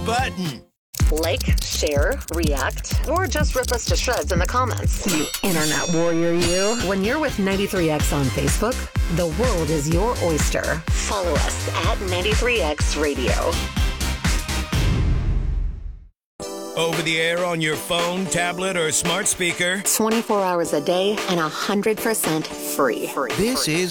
button. Like, share, react, or just rip us to shreds in the comments. You internet warrior, you. When you're with 93X on Facebook, the world is your oyster. Follow us at 93X Radio. Over the air on your phone, tablet, or smart speaker. 24 hours a day and 100% free. This is